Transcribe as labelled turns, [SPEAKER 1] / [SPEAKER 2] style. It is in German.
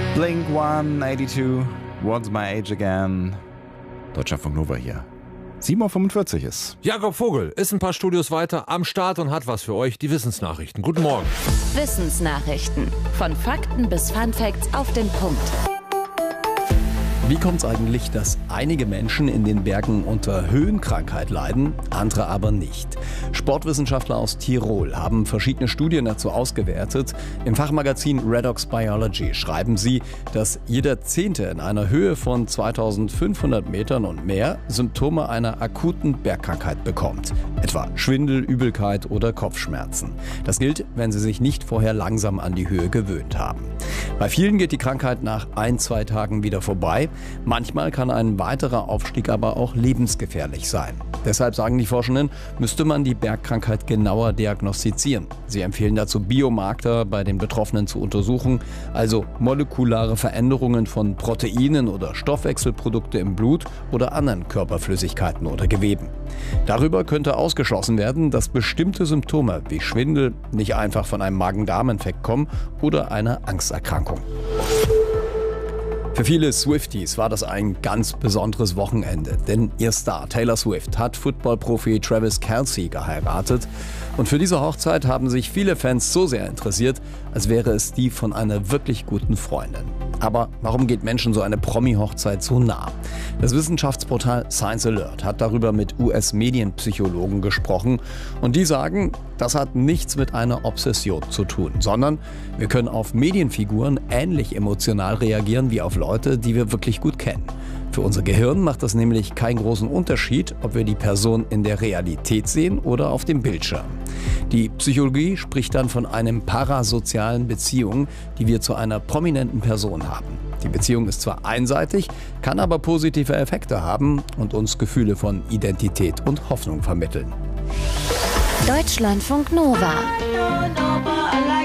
[SPEAKER 1] Blink 182, What's My Age Again? Deutschlandfunk Nova hier. 7:45 Uhr ist.
[SPEAKER 2] Jakob Vogel ist ein paar Studios weiter am Start und hat was für euch, die Wissensnachrichten. Guten Morgen.
[SPEAKER 3] Wissensnachrichten. Von Fakten bis Funfacts auf den Punkt.
[SPEAKER 4] Wie kommt es eigentlich, dass einige Menschen in den Bergen unter Höhenkrankheit leiden, andere aber nicht? Sportwissenschaftler aus Tirol haben verschiedene Studien dazu ausgewertet. Im Fachmagazin Redox Biology schreiben sie, dass jeder Zehnte in einer Höhe von 2500 Metern und mehr Symptome einer akuten Bergkrankheit bekommt. Etwa Schwindel, Übelkeit oder Kopfschmerzen. Das gilt, wenn sie sich nicht vorher langsam an die Höhe gewöhnt haben. Bei vielen geht die Krankheit nach 1-2 Tagen wieder vorbei. Manchmal kann ein weiterer Aufstieg aber auch lebensgefährlich sein. Deshalb sagen die Forschenden, müsste man die Bergkrankheit genauer diagnostizieren. Sie empfehlen dazu, Biomarker bei den Betroffenen zu untersuchen, also molekulare Veränderungen von Proteinen oder Stoffwechselprodukte im Blut oder anderen Körperflüssigkeiten oder Geweben. Darüber könnte ausgeschlossen werden, dass bestimmte Symptome wie Schwindel nicht einfach von einem Magen-Darm-Infekt kommen oder einer Angsterkrankung. Für viele Swifties war das ein ganz besonderes Wochenende, denn ihr Star Taylor Swift hat Footballprofi Travis Kelce geheiratet. Und für diese Hochzeit haben sich viele Fans so sehr interessiert, als wäre es die von einer wirklich guten Freundin. Aber warum geht Menschen so eine Promi-Hochzeit so nah? Das Wissenschaftsportal Science Alert hat darüber mit US-Medienpsychologen gesprochen und die sagen, das hat nichts mit einer Obsession zu tun, sondern wir können auf Medienfiguren ähnlich emotional reagieren wie auf Leute, die wir wirklich gut kennen. Für unser Gehirn macht das nämlich keinen großen Unterschied, ob wir die Person in der Realität sehen oder auf dem Bildschirm. Die Psychologie spricht dann von einem parasozialen Beziehung, die wir zu einer prominenten Person haben. Die Beziehung ist zwar einseitig, kann aber positive Effekte haben und uns Gefühle von Identität und Hoffnung vermitteln.
[SPEAKER 3] Deutschlandfunk Nova.